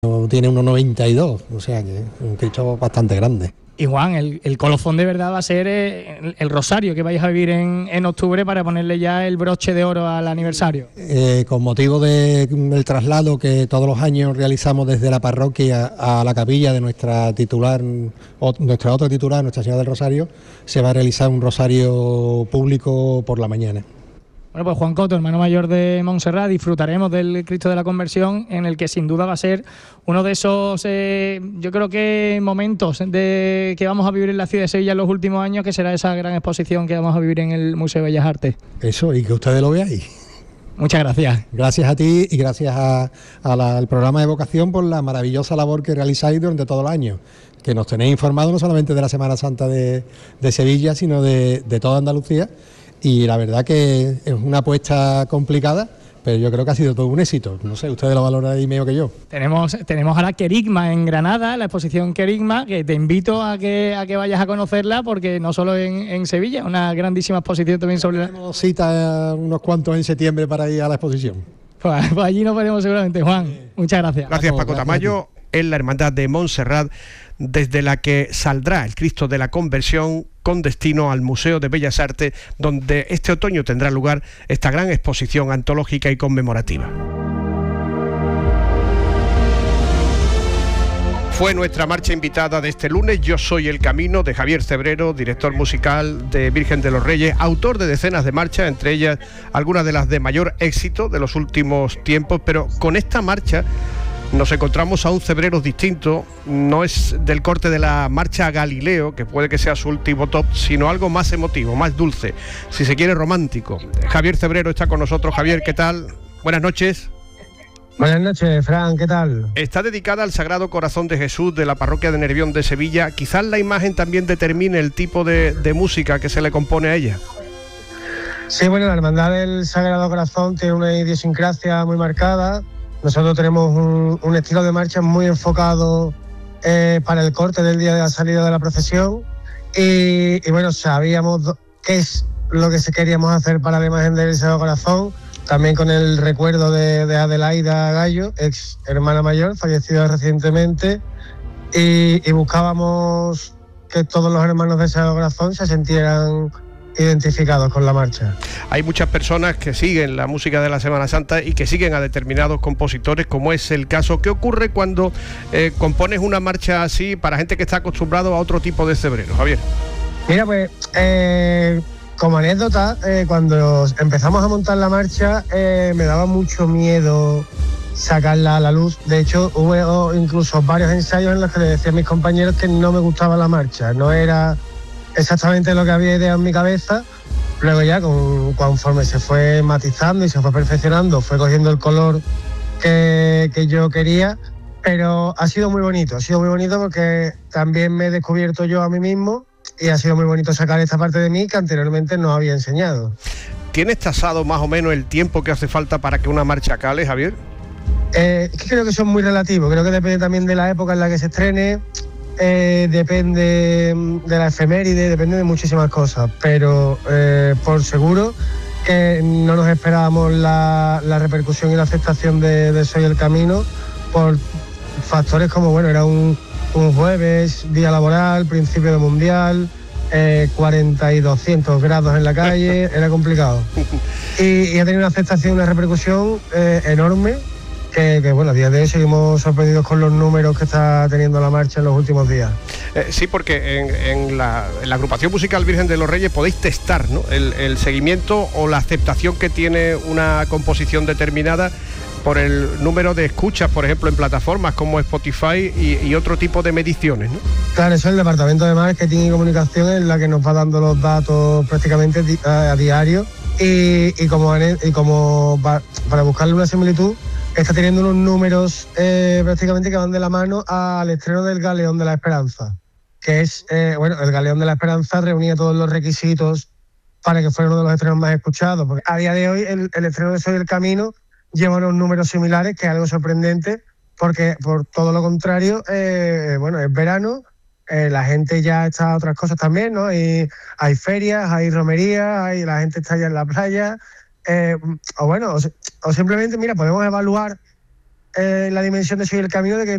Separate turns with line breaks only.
tiene 1,92, o sea que es un Cristo bastante grande.
Y Juan, el colofón de verdad va a ser el rosario que vais a vivir en octubre para ponerle ya el broche de oro al aniversario.
Con motivo del traslado que todos los años realizamos desde la parroquia a la capilla de nuestra titular, nuestra otra titular, Nuestra Señora del Rosario, se va a realizar un rosario público por la mañana.
Bueno, pues Juan Coto, hermano mayor de Montserrat, disfrutaremos del Cristo de la Conversión, en el que sin duda va a ser uno de esos, yo creo que momentos que vamos a vivir en la ciudad de Sevilla en los últimos años, que será esa gran exposición que vamos a vivir en el Museo de Bellas Artes.
Eso, y que ustedes lo veáis.
Muchas gracias.
Gracias a ti y gracias al programa de Vocación por la maravillosa labor que realizáis durante todo el año, que nos tenéis informados no solamente de la Semana Santa de Sevilla, sino de toda Andalucía. Y la verdad que es una apuesta complicada, pero yo creo que ha sido todo un éxito. No sé, ustedes lo valoran mejor que yo.
Tenemos ahora Querigma en Granada, la exposición Querigma, que te invito a que vayas a conocerla, porque no solo en Sevilla, una grandísima exposición también sobre...
Tenemos cita unos cuantos en septiembre para ir a la exposición.
Pues allí nos veremos seguramente, Juan. Muchas gracias.
Gracias, Paco Tamayo. Es la Hermandad de Montserrat, desde la que saldrá el Cristo de la Conversión con destino al Museo de Bellas Artes, donde este otoño tendrá lugar esta gran exposición antológica y conmemorativa. Fue nuestra marcha invitada de este lunes. Yo soy El Camino, de Javier Cebrero, director musical de Virgen de los Reyes, autor de decenas de marchas, entre ellas algunas de las de mayor éxito de los últimos tiempos, pero con esta marcha nos encontramos a un Cebreros distinto. No es del corte de la marcha Galileo, que puede que sea su último top, sino algo más emotivo, más dulce, si se quiere romántico. Javier Cebrero está con nosotros. Javier, ¿qué tal? Buenas noches.
Buenas noches, Fran, ¿qué tal?
Está dedicada al Sagrado Corazón de Jesús de la parroquia de Nervión de Sevilla. Quizás la imagen también determine el tipo de música que se le compone a ella.
Sí, bueno, la Hermandad del Sagrado Corazón tiene una idiosincrasia muy marcada. Nosotros tenemos un estilo de marcha muy enfocado para el corte del día de la salida de la procesión y bueno, sabíamos qué es lo que queríamos hacer para la imagen del Sagrado Corazón, también con el recuerdo de Adelaida Gallo, ex hermana mayor, fallecida recientemente, y buscábamos que todos los hermanos del Sagrado Corazón se sintieran identificados con la marcha.
Hay muchas personas que siguen la música de la Semana Santa y que siguen a determinados compositores, como es el caso. ¿Qué ocurre cuando compones una marcha así para gente que está acostumbrado a otro tipo de cebreros, Javier?
Mira, pues como anécdota, cuando empezamos a montar la marcha me daba mucho miedo sacarla a la luz. De hecho, hubo incluso varios ensayos en los que le decía a mis compañeros que no me gustaba la marcha, no era exactamente lo que había ideado en mi cabeza. Luego ya, conforme se fue matizando y se fue perfeccionando, fue cogiendo el color que yo quería, pero ha sido muy bonito porque también me he descubierto yo a mí mismo y ha sido muy bonito sacar esta parte de mí que anteriormente no había enseñado.
¿Tienes tasado más o menos el tiempo que hace falta para que una marcha cale, Javier?
Es que creo que son muy relativos, creo que depende también de la época en la que se estrene. Depende de la efeméride, depende de muchísimas cosas, pero por seguro que no nos esperábamos la repercusión y la aceptación de Soy el Camino por factores como, bueno, era un jueves, día laboral, principio de mundial, 40 y 200 grados en la calle, era complicado. Y ha tenido una aceptación, una repercusión enorme. Que bueno, a día de hoy seguimos sorprendidos con los números que está teniendo la marcha en los últimos días.
Sí, porque en la agrupación musical Virgen de los Reyes podéis testar, ¿no?, el seguimiento o la aceptación que tiene una composición determinada por el número de escuchas, por ejemplo, en plataformas como Spotify y otro tipo de mediciones, ¿no?
Claro, eso es el Departamento de Marketing y Comunicación, es la que nos va dando los datos prácticamente a diario y como para buscarle una similitud, está teniendo unos números prácticamente que van de la mano al estreno del Galeón de la Esperanza, que es, el Galeón de la Esperanza reunía todos los requisitos para que fuera uno de los estrenos más escuchados, porque a día de hoy el estreno de Soy el Camino lleva unos números similares, que es algo sorprendente, porque por todo lo contrario, es verano, la gente ya está a otras cosas también, ¿no? Y hay ferias, hay romerías, la gente está ya en la playa. O simplemente, mira, podemos evaluar la dimensión de Soy el Camino, de que